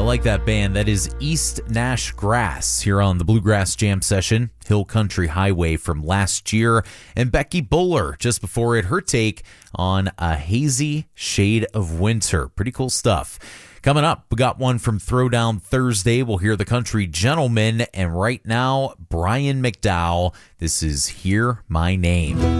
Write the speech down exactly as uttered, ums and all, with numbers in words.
like that band. That is East Nash Grass here on the Bluegrass Jam Session. Hill Country Highway from last year. And Becky Buller just before it, her take on A Hazy Shade of Winter. Pretty cool stuff. Coming up, we got one from Throwdown Thursday. We'll hear the Country Gentleman. And right now, Brian McDowell. This is Hear My Name.